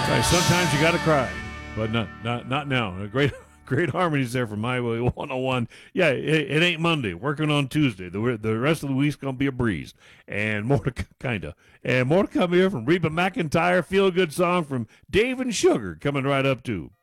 Right, sometimes you got to cry, but not now. Great harmonies there from Highway 101. Yeah, it ain't Monday. Working on Tuesday. The rest of the week's gonna be a breeze, and more to kinda, and more to come here from Reba McEntire. Feel good song from Dave and Sugar coming right up too.